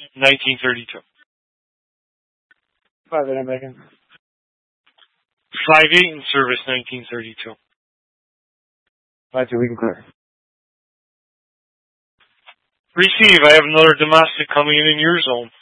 1932. 5-8, I'm making. 5-8 in service, 1932. 5-2, we can clear. Receive, I have another domestic coming in your zone.